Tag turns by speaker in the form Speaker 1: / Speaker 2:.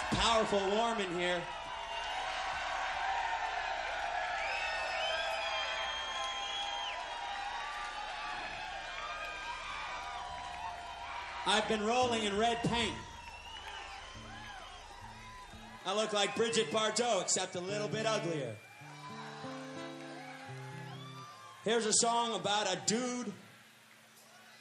Speaker 1: Powerful warm in here. I've been rolling in red paint. I look like Bridget Bardot, except a little bit uglier. Here's a song about a dude